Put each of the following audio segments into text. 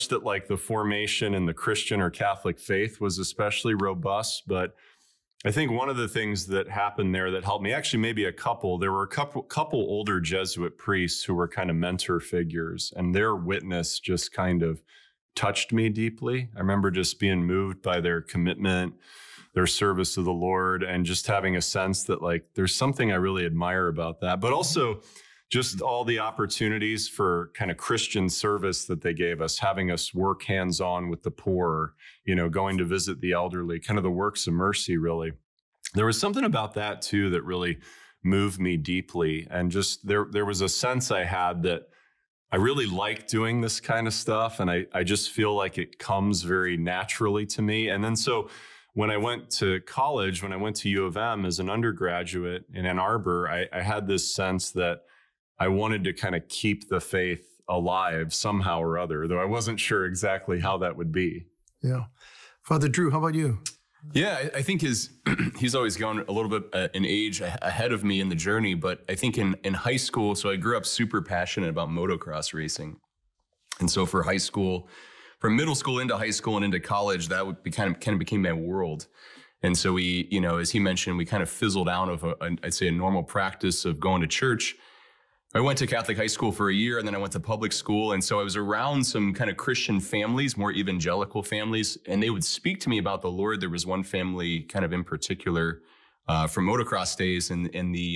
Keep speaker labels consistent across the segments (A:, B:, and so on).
A: that like the formation in the Christian or Catholic faith was especially robust, but I think one of the things that happened there that helped me, actually maybe there were a couple older Jesuit priests who were kind of mentor figures, and their witness just kind of touched me deeply. I remember just being moved by their commitment, their service to the Lord, and just having a sense that like there's something I really admire about that. But also just all the opportunities for kind of Christian service that they gave us, having us work hands-on with the poor, going to visit the elderly, kind of the works of mercy, really. There was something about that too that really moved me deeply. And just there was a sense I had that I really like doing this kind of stuff. And I just feel like it comes very naturally to me. And then so when I went to college, when I went to U of M as an undergraduate in Ann Arbor, I had this sense that I wanted to kind of keep the faith alive somehow or other, though I wasn't sure exactly how that would be.
B: Yeah. Father Drew, how about you?
C: Yeah, I think he's always gone a little bit in age ahead of me in the journey, but I think in high school, so I grew up super passionate about motocross racing. And so for high school, from middle school into high school and into college, that would be kind of became my world. And so we, as he mentioned, we kind of fizzled out of I'd say a normal practice of going to church. I went to Catholic high school for a year, and then I went to public school. And so I was around some kind of Christian families, more evangelical families, and they would speak to me about the Lord. There was one family kind of in particular from motocross days, and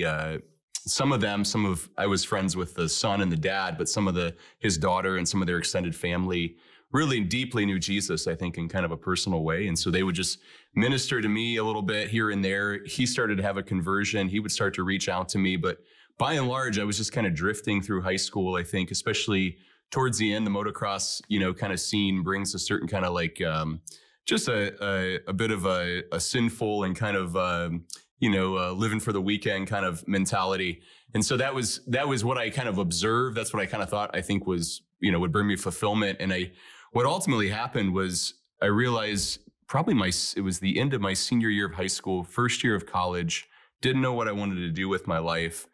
C: I was friends with the son and the dad, but his daughter and some of their extended family really deeply knew Jesus, I think, in kind of a personal way. And so they would just minister to me a little bit here and there. He started to have a conversion. He would start to reach out to me, but by and large, I was just kind of drifting through high school. I think, especially towards the end, the motocross, kind of scene brings a certain kind of like just a bit of a sinful and kind of living for the weekend kind of mentality. And so that was what I kind of observed. That's what I kind of thought I think was would bring me fulfillment. And what ultimately happened was I realized it was the end of my senior year of high school, first year of college. Didn't know what I wanted to do with my life.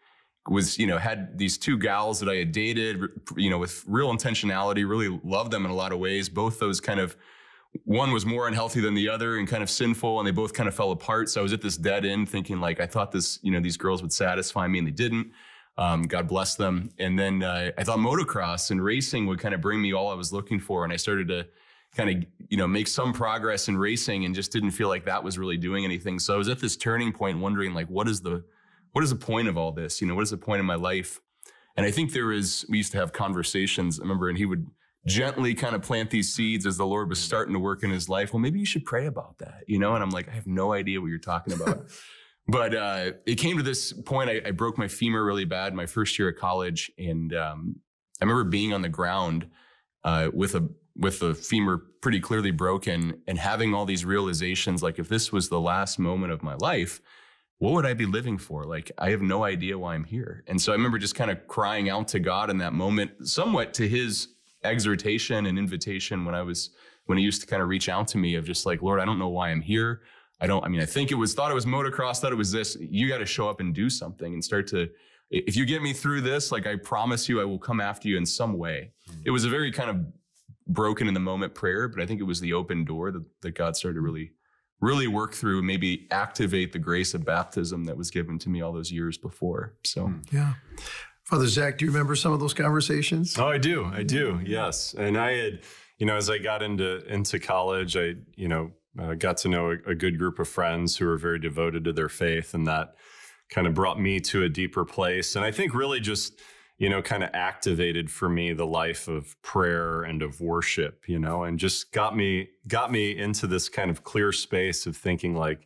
C: Had these two gals that I had dated, with real intentionality, really loved them in a lot of ways. Both those kind of, one was more unhealthy than the other and kind of sinful, and they both kind of fell apart. So I was at this dead end thinking like, I thought these girls would satisfy me, and they didn't. God bless them. And then I thought motocross and racing would kind of bring me all I was looking for. And I started to kind of, make some progress in racing and just didn't feel like that was really doing anything. So I was at this turning point wondering like, what is the point of all this? What is the point of my life? And I think we used to have conversations, I remember, and he would gently kind of plant these seeds as the Lord was starting to work in his life. Well, maybe you should pray about that, And I'm like, I have no idea what you're talking about. But it came to this point, I broke my femur really bad my first year of college. And I remember being on the ground with the femur pretty clearly broken and having all these realizations, like if this was the last moment of my life, what would I be living for? Like, I have no idea why I'm here. And so I remember just kind of crying out to God in that moment, somewhat to his exhortation and invitation when he used to kind of reach out to me of just like, Lord, I don't know why I'm here. thought it was motocross, thought it was this. You got to show up and do something and if you get me through this, like I promise you, I will come after you in some way. Mm-hmm. It was a very kind of broken in the moment prayer, but I think it was the open door that God started to really work through, maybe activate the grace of baptism that was given to me all those years before. So,
B: yeah. Father Zach, do you remember some of those conversations?
A: Oh, I do. Yes. And I had, as I got into college, I, got to know a good group of friends who were very devoted to their faith, and that kind of brought me to a deeper place. And I think really just, kind of activated for me the life of prayer and of worship, and just got me into this kind of clear space of thinking like,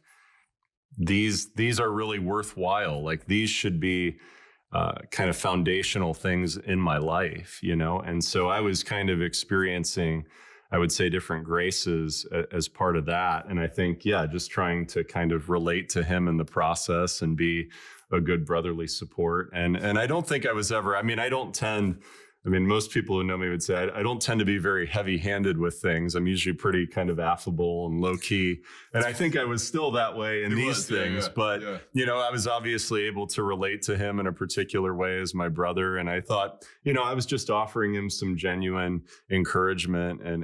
A: these are really worthwhile. Like these should be kind of foundational things in my life, And so I was kind of experiencing, I would say, different graces as part of that. And I think, just trying to kind of relate to him in the process and be a good brotherly support. And I don't think I was ever, I don't tend I mean, most people who know me would say I don't tend to be very heavy-handed with things. I'm usually pretty kind of affable and low-key. And I think I was still that way in these things. But, I was obviously able to relate to him in a particular way as my brother. And I thought, I was just offering him some genuine encouragement and